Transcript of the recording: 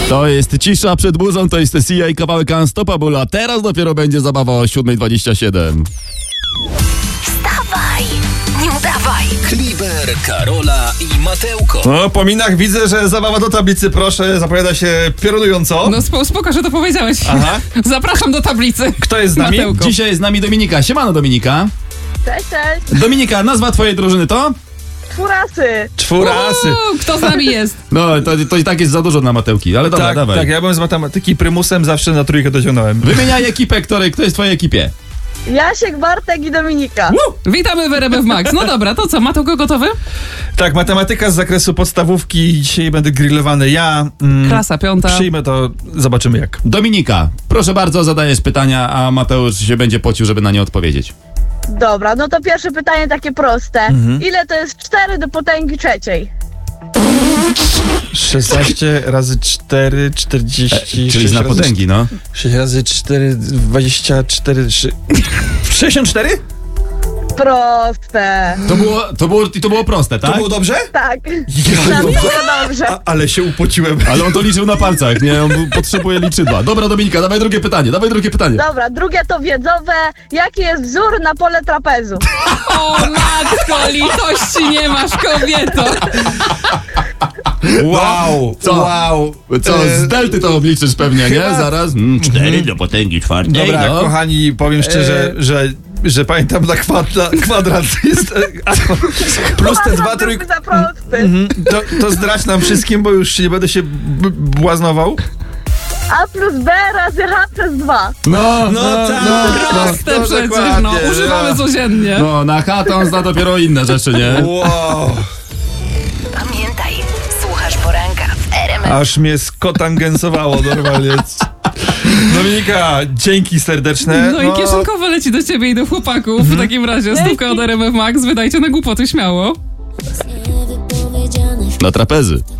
To jest Cisza przed burzą, to jest Sia i kawałek Unstoppable, a teraz dopiero będzie zabawa o 7:27. Wstawaj, nie udawaj. Kliber, Karola i Mateuko. No, po minach widzę, że zabawa do tablicy, proszę, zapowiada się piorunująco. No spoko, że to powiedziałeś. Aha. Zapraszam do tablicy. Kto jest z nami? Mateuko. Dzisiaj jest z nami Dominika. Siemano, Dominika. Cześć, cześć. Dominika, nazwa twojej drużyny to? Czwórasy. Czwórasy. Kto z nami jest? No, to i tak jest za dużo na Mateuki, ale dobra, Tak, dawaj. tak, ja byłem z matematyki prymusem, zawsze na trójkę dociągnąłem. Wymieniaj ekipę, kto jest w twojej ekipie? Jasiek, Bartek i Dominika. Witamy w RMF Max. No dobra, to co, Mateuko gotowy? Tak, matematyka z zakresu podstawówki, dzisiaj będę grillowany ja. Klasa 5. Przyjmę to, zobaczymy jak. Dominika, proszę bardzo, zadajesz pytania, a Mateusz się będzie pocił, żeby na nie odpowiedzieć. Dobra, no to pierwsze pytanie takie proste. Ile to jest 4 do potęgi trzeciej? 16 razy 4, 40, Czyli znak potęgi, no. 6 razy 4, 24, 64? Proste. To było proste, tak? To było dobrze? Tak. Ja, Na mnie dobrze. ale się upociłem. Ale on to liczył na palcach, nie? On potrzebuje liczydła. Dobra, Dominika, dawaj drugie pytanie. Dobra, drugie to wiedzowe. Jaki jest wzór na pole trapezu? O matko, litości nie masz, kobieto. Wow, Co? wow. Co, z delty to obliczysz pewnie, nie? chyba- Zaraz. 4 do potęgi czwartej, Dobra, no. kochani, powiem szczerze, że pamiętam na kwadrat jest plus te dwa trójki. Za prosty. To zdradź nam wszystkim, bo już nie będę się błaznował. A plus B razy H przez 2. Proste no, przecież, dokładnie, no. Używamy codziennie. No, na H to on zna dopiero inne rzeczy, nie? Wow, Pamiętaj, słuchasz poranka w RMF. aż mnie skotangensowało normalnie. Dominika, dzięki serdeczne. No i kieszonkowo leci do ciebie i do chłopaków. W takim razie stówkę od RMF Max wydajcie na głupoty śmiało. Na trapezy.